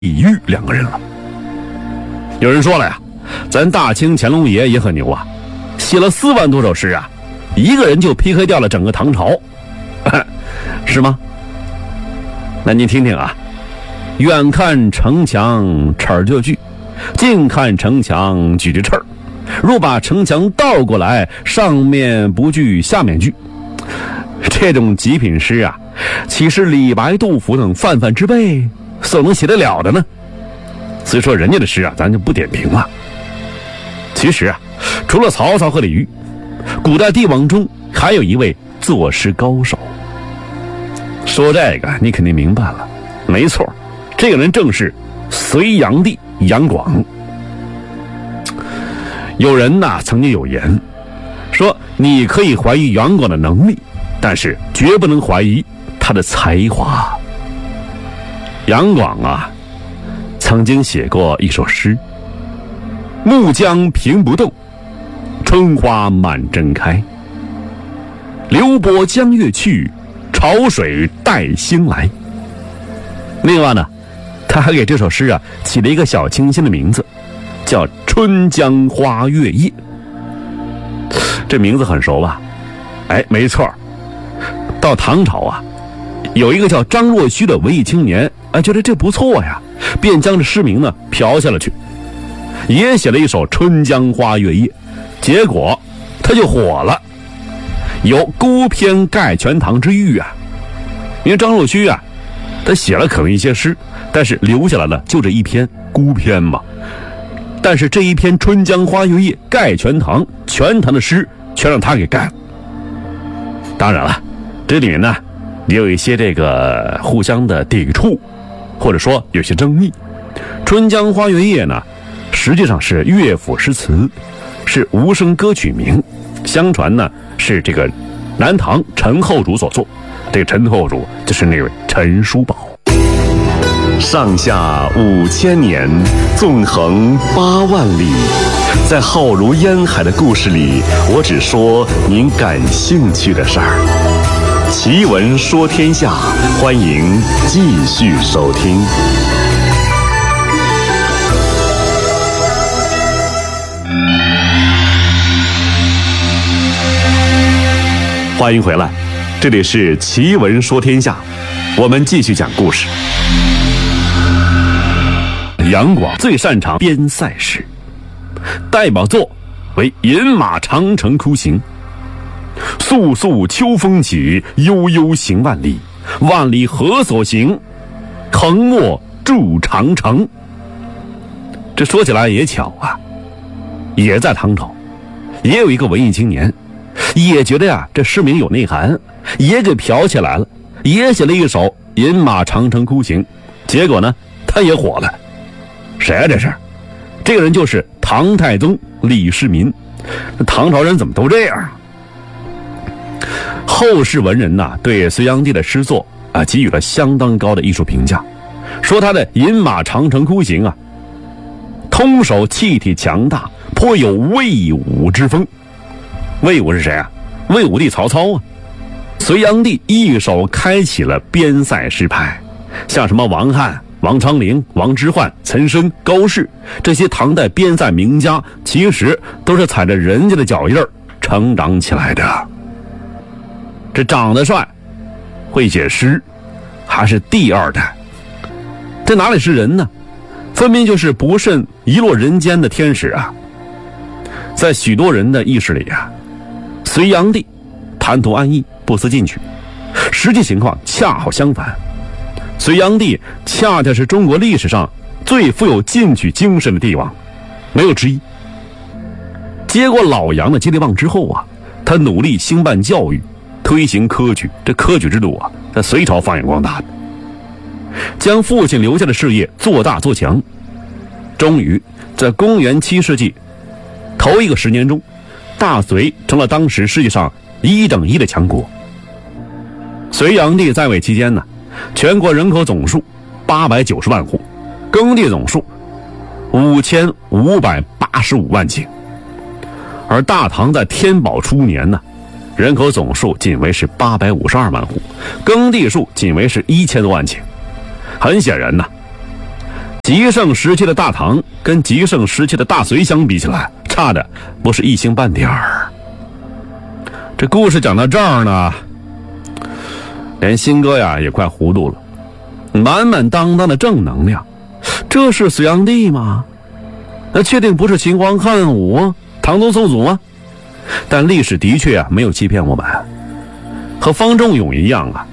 李煜两个人了。有人说了呀，咱大清乾隆爷也很牛啊，写了4万多首诗啊，一个人就 PK 掉了整个唐朝，是吗？那您听听啊，远看城墙齿儿就锯，近看城墙锯着齿儿。若把城墙倒过来，上面不锯下面锯。这种极品诗啊，岂是李白、杜甫等泛泛之辈所能写得了的呢？所以说人家的诗啊，咱就不点评了。其实啊，除了曹操和李煜，古代帝王中还有一位作诗高手。说这个你肯定明白了，没错，这个人正是隋炀帝杨广。有人呐曾经有言说，你可以怀疑杨广的能力，但是绝不能怀疑他的才华。杨广啊，曾经写过一首诗：暮江平不动，春花满针开。流波江月去，潮水带星来。另外呢，他还给这首诗啊起了一个小清新的名字，叫春江花月夜。这名字很熟吧？哎，没错。到唐朝啊，有一个叫张若虚的文艺青年觉得这不错呀，便将这诗名呢嫖下了去，也写了一首春江花月夜，结果他就火了，有孤篇盖全唐之誉啊。因为张若虚啊，他写了可能一些诗，但是留下来了就这一篇孤篇嘛。但是这一篇春江花月夜盖全唐，全唐的诗全让他给盖了。当然了，这里面呢也有一些这个互相的抵触，或者说有些争议。春江花月夜呢，实际上是乐府诗词，是无声歌曲名，相传呢是这个南唐陈后主所作。这个陈后主就是那位陈叔宝。 上下5000年，纵横8万里，在浩如烟海的故事里，我只说您感兴趣的事儿。奇闻说天下，欢迎继续收听。欢迎回来，这里是奇闻说天下，我们继续讲故事。 杨广最擅长边塞诗，代表作为《饮马长城哭行》。肃肃秋风起，悠悠行万里，万里何所行？横陌筑长城。这说起来也巧啊，也在唐朝，也有一个文艺青年，也觉得呀这诗名有内涵，也给嫖起来了，也写了一首《饮马长城哭行》，结果呢他也火了。谁啊这是？这个人就是唐太宗李世民。唐朝人怎么都这样？后世文人呐对隋炀帝的诗作给予了相当高的艺术评价，说他的《饮马长城哭行》啊，通手气体强大，颇有魏武之风。魏武是谁啊？魏武帝曹操啊。隋炀帝一手开启了边塞诗派，像什么王翰、王昌龄、王之涣、岑参、高适这些唐代边塞名家，其实都是踩着人家的脚印成长起来的。这长得帅，会写诗，还是第2代，这哪里是人呢？分明就是不慎遗落人间的天使啊！在许多人的意识里啊，隋炀帝贪图安逸，不思进取，实际情况恰好相反。隋炀帝恰恰是中国历史上最富有进取精神的帝王，没有之一。接过老杨的接力棒之后啊，他努力兴办教育，推行科举，这科举制度啊，在隋朝发扬光大的，将父亲留下的事业做大做强。终于在公元7世纪头一个10年中，大隋成了当时世界上1等1的强国。隋炀帝在位期间呢，全国人口总数890万户，耕地总数5585万顷。而大唐在天宝初年呢，人口总数仅为是852万户，耕地数仅为是1000多万顷。很显然呢， 极盛时期的大唐跟极盛时期的大隋相比起来，差的不是一星半点儿。这故事讲到这儿呢，连新哥呀也快糊涂了，满满当当的正能量，这是隋炀帝吗？那确定不是秦皇汉武、唐宗宋祖吗？但历史的确没有欺骗我们。和方仲永一样啊，